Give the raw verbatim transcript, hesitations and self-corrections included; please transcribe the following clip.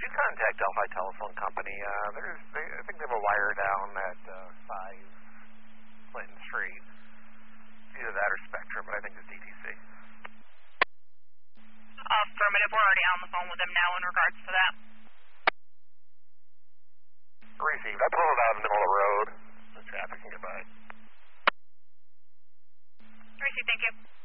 you contact Delphi Telephone Company? Uh, there's, they, I think they have a wire down at uh, five Clinton Street. It's either that or Spectrum, but I think it's D T C. Affirmative. We're already on the phone with them now in regards to that. Received. I pulled it out in the middle of the road. The traffic can get by. Received. Thank you.